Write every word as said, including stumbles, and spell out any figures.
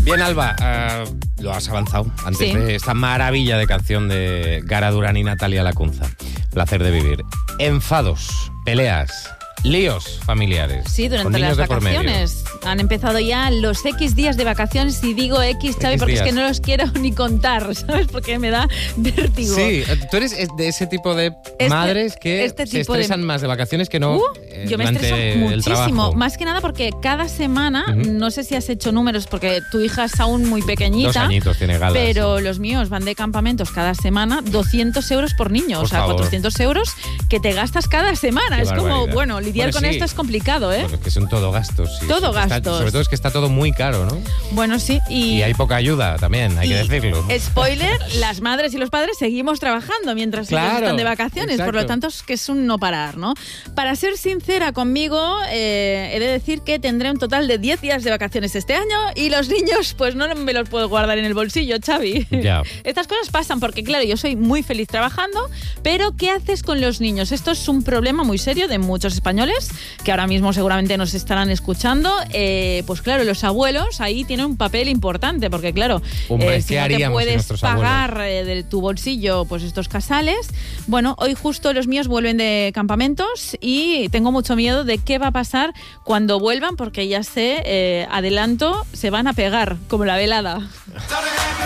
Bien, Alba, uh, lo has avanzado antes Sí. de esta maravilla de canción de Gara Durán y Natalia Lacunza. Placer de vivir. Enfados, peleas, líos familiares. Sí, con durante niños las de por medio. vacaciones. Han empezado ya los X días de vacaciones y digo X, Xavi, X porque es días. que no los quiero ni contar, ¿sabes? Porque me da vértigo. Sí, tú eres de ese tipo de Este- madres que este se tipo de- estresan más de vacaciones que no Uh, eh, yo me durante estreso el muchísimo, trabajo. más que nada porque cada semana, Ujú. no sé si has hecho números porque tu hija es aún muy pequeñita, Dos añitos tiene Gala. pero sí. los míos van de campamentos cada semana, doscientos euros por niño, Por o sea, favor. cuatrocientos euros que te gastas cada semana. Qué es como, barbaridad. bueno, lidiar Bueno, con sí. esto es complicado, ¿eh? Bueno, es que son todo gastos. Sí, Todo sí, que está- gastos. sobre todo es que está todo muy caro, ¿no? Bueno, sí, y... Y hay poca ayuda también, hay que y, decirlo. Spoiler, las madres y los padres seguimos trabajando mientras ellos Claro, están de vacaciones, por lo exacto. tanto es que es un no parar, ¿no? Para ser sincera conmigo, eh, he de decir que tendré un total de diez días de vacaciones este año y los niños pues no me los puedo guardar en el bolsillo, Xavi. Ya. Estas cosas pasan porque, claro, yo soy muy feliz trabajando, pero ¿qué haces con los niños? Esto es un problema muy serio de muchos españoles que ahora mismo seguramente nos estarán escuchando. Eh, pues claro, los abuelos ahí tienen un papel importante porque, claro, Hombre, eh, si ¿qué no te haríamos sin puedes nuestros pagar eh, de tu bolsillo pues estos casales, bueno, hoy justo los míos vuelven de campamentos y tengo mucho miedo de qué va a pasar cuando vuelvan porque ya sé, eh, adelanto, se van a pegar como la velada.